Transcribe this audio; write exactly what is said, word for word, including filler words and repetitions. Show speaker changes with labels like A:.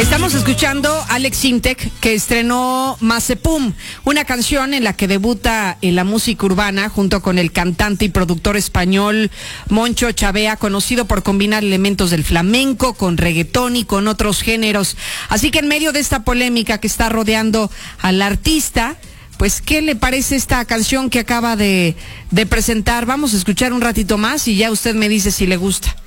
A: Estamos escuchando a Alex Sintek, que estrenó Mazepum, una canción en la que debuta en la música urbana junto con el cantante y productor español Moncho Chavea, conocido por combinar elementos del flamenco con reggaetón y con otros géneros. Así que en medio de esta polémica que está rodeando al artista, pues, ¿qué le parece esta canción que acaba de, de presentar? Vamos a escuchar un ratito más y ya usted me dice si le gusta.